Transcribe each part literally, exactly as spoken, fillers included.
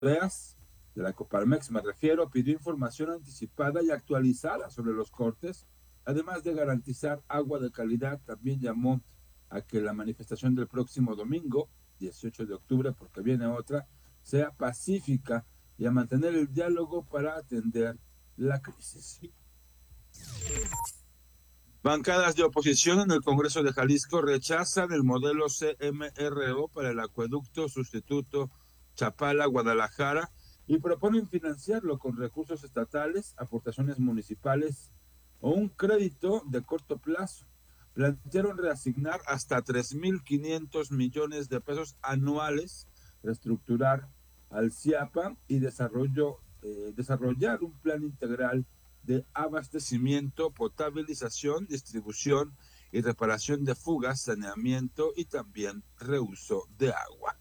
Andreas, de la Coparmex me refiero, pidió información anticipada y actualizada sobre los cortes, además de garantizar agua de calidad. También llamó a que la manifestación del próximo domingo, dieciocho de octubre, porque viene otra, sea pacífica y a mantener el diálogo para atender la crisis. Bancadas de oposición en el Congreso de Jalisco rechazan el modelo C M R O para el acueducto sustituto Chapala-Guadalajara y proponen financiarlo con recursos estatales, aportaciones municipales o un crédito de corto plazo. Plantearon reasignar hasta tres mil quinientos millones de pesos anuales, reestructurar al CIAPA y desarrollo, eh, desarrollar un plan integral de abastecimiento, potabilización, distribución y reparación de fugas, saneamiento y también reuso de agua.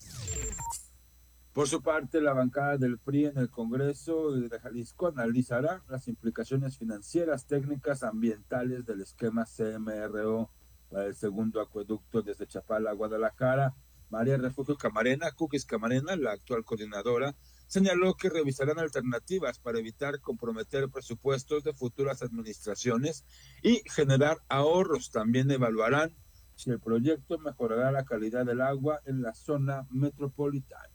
Por su parte, la bancada del P R I en el Congreso de Jalisco analizará las implicaciones financieras, técnicas, ambientales del esquema C M R O para el segundo acueducto desde Chapala a Guadalajara. María Refugio Camarena, Cookies Camarena, la actual coordinadora, señaló que revisarán alternativas para evitar comprometer presupuestos de futuras administraciones y generar ahorros. También evaluarán si el proyecto mejorará la calidad del agua en la zona metropolitana.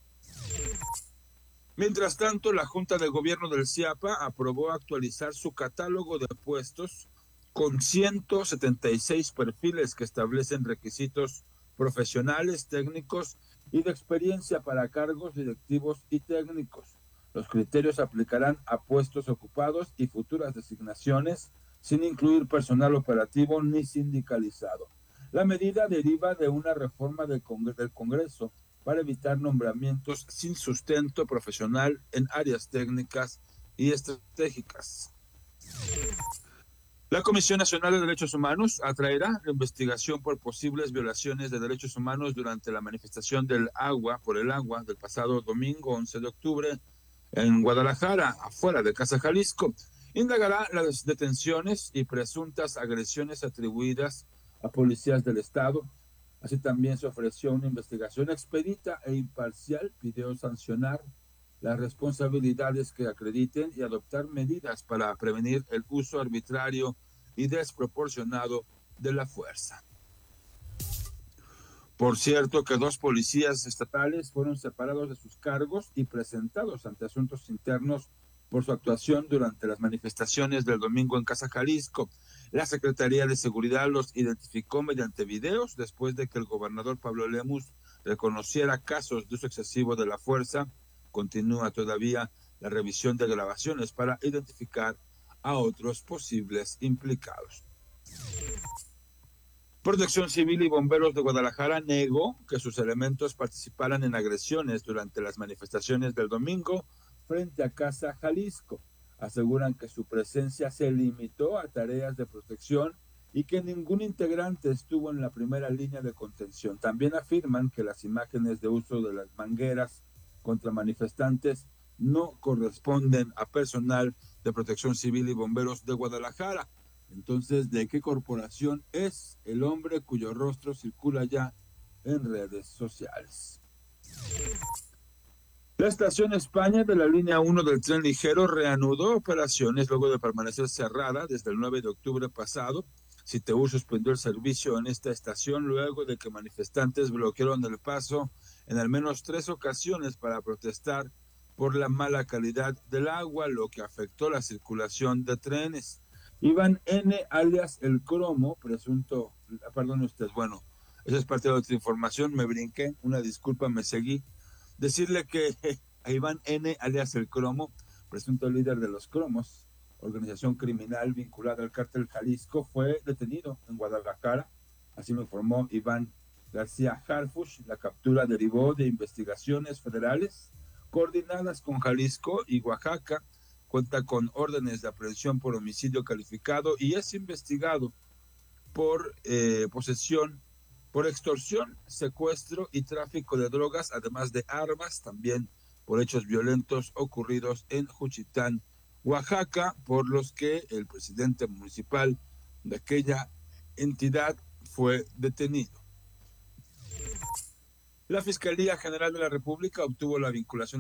Mientras tanto, la Junta de Gobierno del CIAPA aprobó actualizar su catálogo de puestos con ciento setenta y seis perfiles que establecen requisitos profesionales, técnicos y de experiencia para cargos directivos y técnicos. Los criterios aplicarán a puestos ocupados y futuras designaciones, sin incluir personal operativo ni sindicalizado. La medida deriva de una reforma del, Congre- del Congreso para evitar nombramientos sin sustento profesional en áreas técnicas y estratégicas. La Comisión Nacional de Derechos Humanos atraerá la investigación por posibles violaciones de derechos humanos durante la manifestación del agua por el agua del pasado domingo once de octubre en Guadalajara, afuera de Casa Jalisco. Indagará las detenciones y presuntas agresiones atribuidas a policías del Estado. Así también se ofreció una investigación expedita e imparcial, pidió sancionar las responsabilidades que acrediten y adoptar medidas para prevenir el uso arbitrario y desproporcionado de la fuerza. Por cierto que dos policías estatales fueron separados de sus cargos y presentados ante asuntos internos por su actuación durante las manifestaciones del domingo en Casa Jalisco. La Secretaría de Seguridad los identificó mediante videos después de que el gobernador Pablo Lemus reconociera casos de uso excesivo de la fuerza. Continúa todavía la revisión de grabaciones para identificar a otros posibles implicados. Protección Civil y Bomberos de Guadalajara negó que sus elementos participaran en agresiones durante las manifestaciones del domingo frente a Casa Jalisco. Aseguran que su presencia se limitó a tareas de protección y que ningún integrante estuvo en la primera línea de contención. También afirman que las imágenes de uso de las mangueras contra manifestantes no corresponden a personal de Protección Civil y Bomberos de Guadalajara. Entonces, ¿de qué corporación es el hombre cuyo rostro circula ya en redes sociales? La estación España de la línea uno del tren ligero reanudó operaciones luego de permanecer cerrada desde el nueve de octubre pasado. Citeu suspendió el servicio en esta estación luego de que manifestantes bloquearon el paso en al menos tres ocasiones para protestar por la mala calidad del agua, lo que afectó la circulación de trenes. Iván N., alias El Cromo, presunto, perdón usted, bueno, esa es parte de otra información, me brinqué, una disculpa, me seguí. Decirle que a Iván N., alias El Cromo, presunto líder de los Cromos, organización criminal vinculada al cártel Jalisco, fue detenido en Guadalajara. Así lo informó Iván García Harfuch. La captura derivó de investigaciones federales coordinadas con Jalisco y Oaxaca. Cuenta con órdenes de aprehensión por homicidio calificado y es investigado por eh, posesión, por extorsión, secuestro y tráfico de drogas, además de armas, también por hechos violentos ocurridos en Juchitán, Oaxaca, por los que el presidente municipal de aquella entidad fue detenido. La Fiscalía General de la República obtuvo la vinculación